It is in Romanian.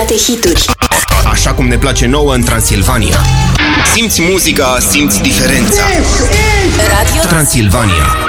adevărate hituri. Așa cum ne place nouă în Transilvania. Simți muzica, simți diferența. Radio Transilvania.